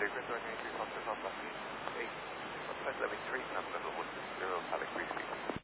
frequency 183 Foxtrot Alpha 8. What's that, 3 November 10 Alec Whiskey.